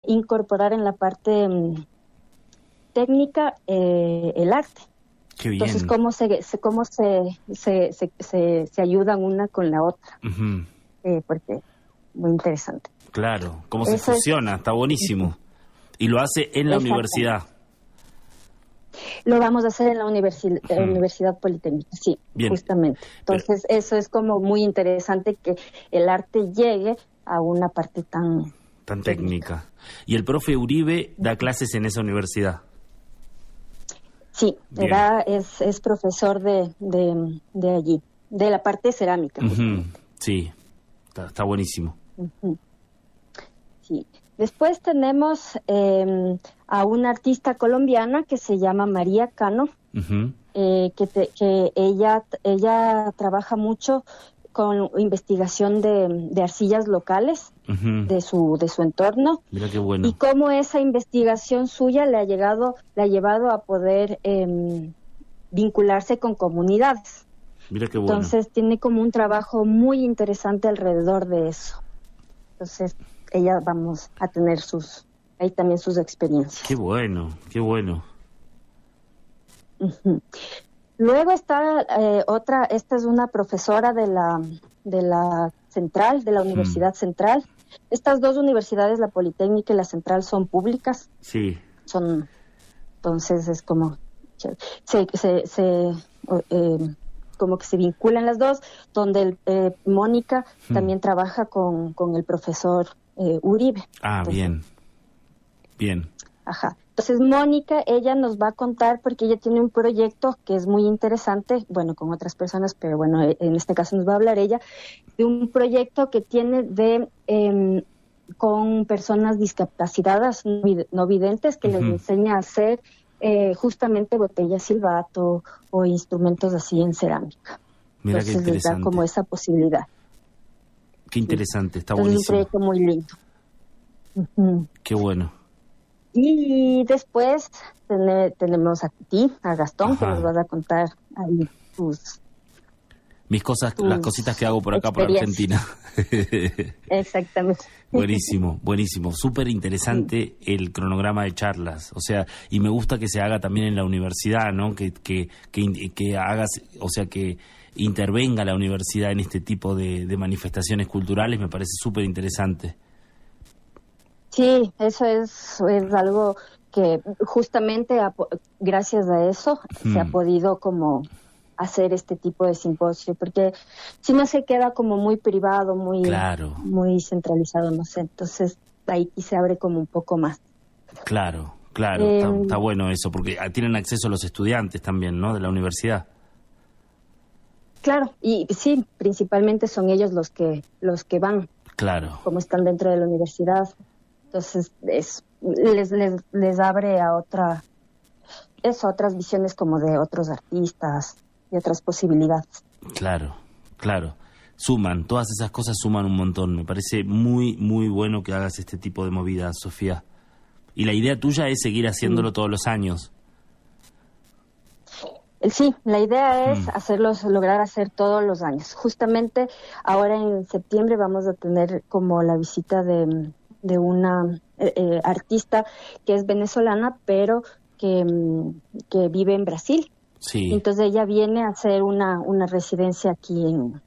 incorporar en la parte técnica el arte. Qué bien. Entonces, cómo se ayudan una con la otra. Uh-huh. Porque muy interesante. Claro, cómo se fusiona, está buenísimo. Y lo hace en la universidad. Lo vamos a hacer en la Universidad Politécnica, sí, bien. Justamente. Entonces, eso es como muy interesante, que el arte llegue a una parte tan técnica. ¿Y el profe Uribe da clases en esa universidad? Sí, es profesor de allí, de la parte cerámica. Uh-huh. Sí, está buenísimo. Uh-huh. Sí. Después tenemos a una artista colombiana que se llama María Cano, uh-huh. que ella trabaja mucho con investigación de arcillas locales, uh-huh. de su entorno. Mira qué bueno. Y cómo esa investigación suya le ha llevado a poder vincularse con comunidades. Mira qué bueno. Entonces tiene como un trabajo muy interesante alrededor de eso. Entonces ella vamos a tener ahí también sus experiencias. Qué bueno, qué bueno. Uh-huh. Luego está esta es una profesora de la Central, de la Universidad Central. Estas dos universidades, la Politécnica y la Central, son públicas. Sí. Entonces es como como que se vinculan las dos, donde Mónica también trabaja con el profesor Uribe. Ah, entonces, bien. Ajá. Entonces Mónica, ella nos va a contar, porque ella tiene un proyecto que es muy interesante, bueno, con otras personas, pero bueno, en este caso nos va a hablar ella, de un proyecto que tiene con personas discapacitadas no videntes, que les enseña a hacer justamente botellas silbato o instrumentos así en cerámica. Mira. Entonces, qué interesante. Les da como esa posibilidad. Qué interesante, está Entonces, buenísimo. Es un proyecto muy lindo. Uh-huh. Qué bueno. Y después tenemos a ti, a Gastón, Ajá. que nos vas a contar ahí las cositas que hago por acá, por Argentina. Exactamente. Buenísimo. Súper interesante el cronograma de charlas. O sea, y me gusta que se haga también en la universidad, ¿no? Que hagas, o sea, que intervenga la universidad en este tipo de manifestaciones culturales, me parece súper interesante. Sí, eso es algo que justamente gracias a eso se ha podido como hacer este tipo de simposio, porque si no se queda como muy privado, muy centralizado, no sé, entonces ahí se abre como un poco más. Claro, está bueno eso, porque tienen acceso los estudiantes también, ¿no?, de la universidad. Claro, y sí, principalmente son ellos los que van, claro, como están dentro de la universidad, entonces les abre a otras visiones como de otros artistas y otras posibilidades. Claro. Suman, todas esas cosas suman un montón. Me parece muy, muy bueno que hagas este tipo de movidas, Sofía. Y la idea tuya es seguir haciéndolo todos los años. Sí, la idea es lograr hacer todos los años. Justamente ahora en septiembre vamos a tener como la visita de una artista que es venezolana, pero que vive en Brasil. Sí. Entonces ella viene a hacer una residencia aquí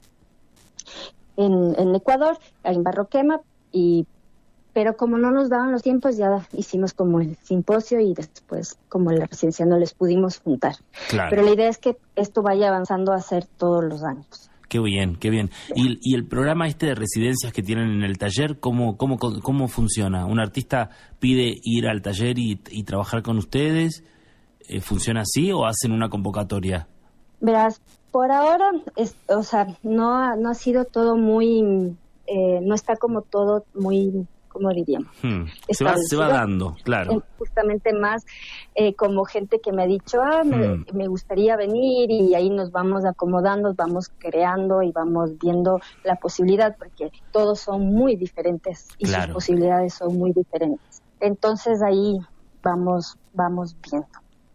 en Ecuador, en Barroquema, pero como no nos daban los tiempos, ya hicimos como el simposio y después como la residencia no les pudimos juntar. Claro. Pero la idea es que esto vaya avanzando a hacer todos los años. Qué bien. ¿Y el programa de residencias que tienen en el taller, cómo funciona? ¿Un artista pide ir al taller y trabajar con ustedes? ¿Funciona así o hacen una convocatoria? Verás, por ahora, no ha sido todo muy, no está como todo muy, ¿cómo diríamos? Se va dando, claro. Justamente más como gente que me ha dicho, me gustaría venir, y ahí nos vamos acomodando, vamos creando y vamos viendo la posibilidad, porque todos son muy diferentes y sus posibilidades son muy diferentes. Entonces ahí vamos viendo.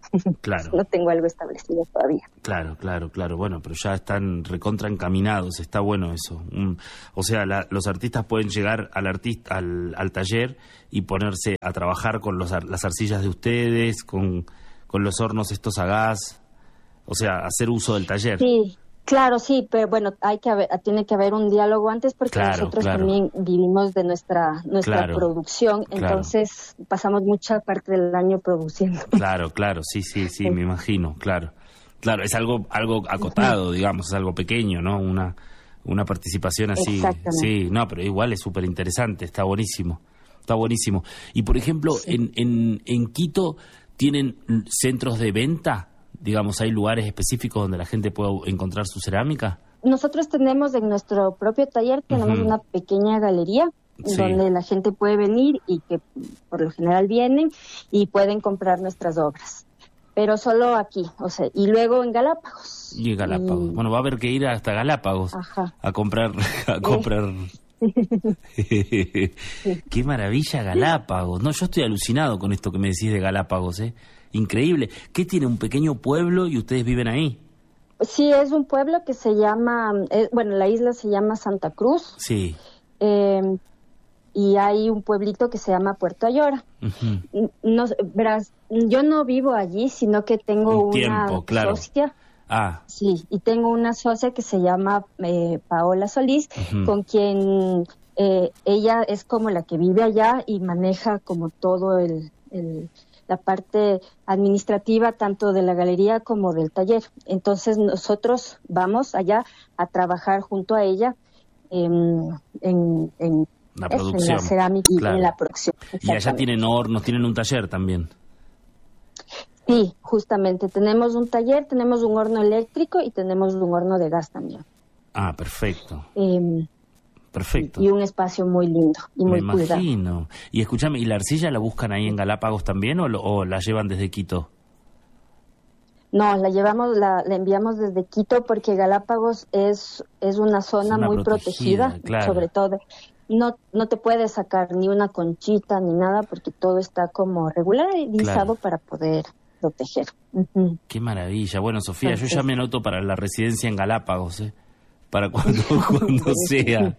Claro. No tengo algo establecido todavía. Claro. Bueno, pero ya están recontra encaminados, está bueno eso. O sea, los artistas pueden llegar al taller y ponerse a trabajar con las arcillas de ustedes, con los hornos estos a gas, o sea, hacer uso del taller. Sí. Claro, sí, pero bueno, tiene que haber un diálogo antes porque nosotros también vivimos de nuestra producción, entonces pasamos mucha parte del año produciendo. Claro, sí, me imagino, claro, es algo acotado, digamos, es algo pequeño, ¿no? Una participación así. Exactamente. Sí, no, pero igual es súper interesante, está buenísimo. Y por ejemplo, sí. en Quito, ¿tienen centros de venta? Digamos, ¿hay lugares específicos donde la gente pueda encontrar su cerámica? Nosotros tenemos en nuestro propio taller, tenemos una pequeña galería donde la gente puede venir y que por lo general vienen y pueden comprar nuestras obras. Pero solo aquí, o sea, y luego en Galápagos. Y en Galápagos. Bueno, va a haber que ir hasta Galápagos a comprar. Qué maravilla Galápagos. No, yo estoy alucinado con esto que me decís de Galápagos, Increíble. ¿Qué tiene? ¿Un pequeño pueblo y ustedes viven ahí? Sí, es un pueblo que se llama, la isla se llama Santa Cruz. Sí. Y hay un pueblito que se llama Puerto Ayora. Uh-huh. No, verás, yo no vivo allí, sino que tengo una socia. Ah. Sí, y tengo una socia que se llama Paola Solís, uh-huh, con quien ella es como la que vive allá y maneja como todo la parte administrativa tanto de la galería como del taller. Entonces nosotros vamos allá a trabajar junto a ella en la producción, en la cerámica y en la producción. Y allá tienen hornos, tienen un taller también. Sí, justamente. Tenemos un taller, tenemos un horno eléctrico y tenemos un horno de gas también. Ah, perfecto. Perfecto. Y un espacio muy lindo y muy cuidado. Me imagino. Y escúchame, ¿y la arcilla la buscan ahí en Galápagos también o la llevan desde Quito? No, la enviamos desde Quito porque Galápagos es una zona muy protegida, claro. Sobre todo. No te puedes sacar ni una conchita ni nada porque todo está como regularizado, claro, para poder proteger. Uh-huh. Qué maravilla. Bueno, Sofía, entonces, yo ya me anoto para la residencia en Galápagos, para cuando sea.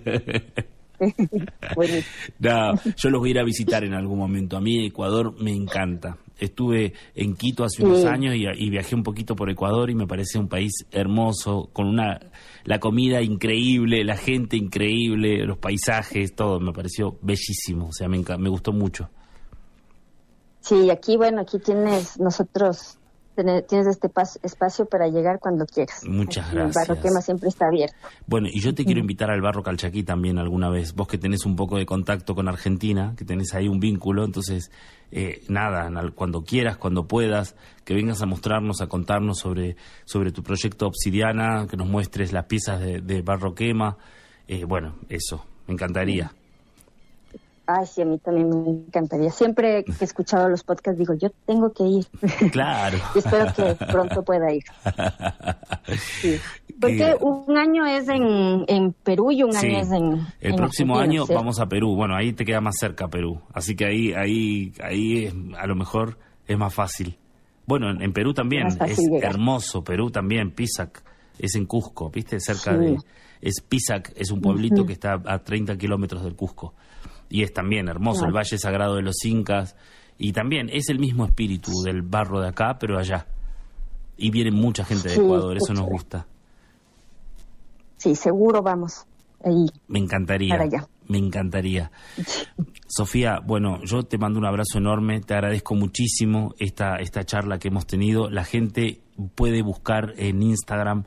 No, yo los voy a ir a visitar en algún momento. A mí Ecuador me encanta. Estuve en Quito hace unos años y viajé un poquito por Ecuador y me parece un país hermoso, con la comida increíble, la gente increíble, los paisajes, todo me pareció bellísimo, o sea, me gustó mucho. Sí, aquí tienes este espacio para llegar cuando quieras. Muchas gracias. El Barro Quema siempre está abierto. Bueno, y yo te quiero invitar al Barro Calchaquí también alguna vez. Vos que tenés un poco de contacto con Argentina, que tenés ahí un vínculo, entonces, cuando quieras, cuando puedas, que vengas a mostrarnos, a contarnos sobre tu proyecto Obsidiana, que nos muestres las piezas de Barro Quema. Bueno, eso, me encantaría. Ay, sí, a mí también me encantaría. Siempre que he escuchado los podcasts digo, yo tengo que ir. Claro. Y espero que pronto pueda ir. Sí. Porque un año es en Perú y un año es en el próximo Argentina, año, ¿sí? Vamos a Perú. Bueno, ahí te queda más cerca Perú. Así que ahí es, a lo mejor es más fácil. Bueno, en Perú también es llegar. Hermoso. Perú también, Pisac. Es en Cusco, ¿viste? Cerca de... Pisac es un pueblito que está a 30 kilómetros del Cusco. Y es también hermoso, el Valle Sagrado de los Incas. Y también es el mismo espíritu del barro de acá, pero allá. Y viene mucha gente de Ecuador, eso nos gusta. Sí, seguro vamos ahí. Me encantaría. Para allá. Me encantaría. Sofía, bueno, yo te mando un abrazo enorme, te agradezco muchísimo esta charla que hemos tenido. La gente puede buscar en Instagram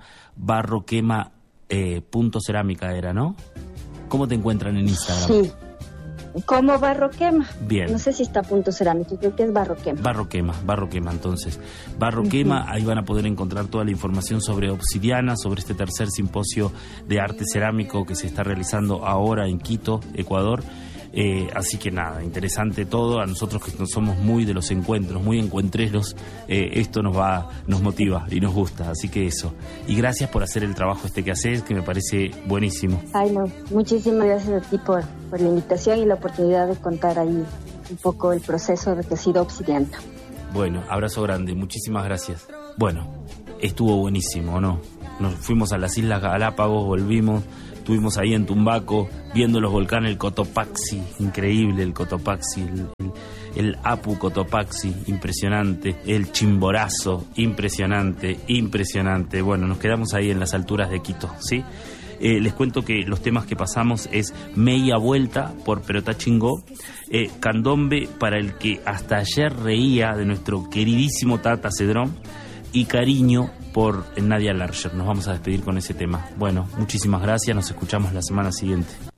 barroquema.cerámica era, ¿no? ¿Cómo te encuentran en Instagram? Sí. Como Barro Quema. Bien. No sé si está punto cerámico, creo que es Barro Quema. Barro Quema, entonces. Barro Quema, ahí van a poder encontrar toda la información sobre Obsidiana, sobre este tercer simposio de arte cerámico que se está realizando ahora en Quito, Ecuador. Así que nada, interesante todo. A nosotros que somos muy de los encuentros, muy encuentreros, esto nos motiva y nos gusta. Así que eso. Y gracias por hacer el trabajo que haces, que me parece buenísimo. Ay, no, muchísimas gracias a ti por la invitación y la oportunidad de contar ahí un poco el proceso de que ha sido Obsidiana. Bueno, abrazo grande, muchísimas gracias. Bueno, estuvo buenísimo, ¿no? Nos fuimos a las Islas Galápagos, volvimos, estuvimos ahí en Tumbaco, viendo los volcanes, el Cotopaxi, increíble el Cotopaxi, el Apu Cotopaxi, impresionante, el Chimborazo, impresionante. Bueno, nos quedamos ahí en las alturas de Quito, ¿sí? Les cuento que los temas que pasamos es Media Vuelta por Perotá Chingó, Candombe para el que hasta ayer reía de nuestro queridísimo Tata Cedrón, y Cariño por Nadia Larcher. Nos vamos a despedir con ese tema. Bueno, muchísimas gracias, nos escuchamos la semana siguiente.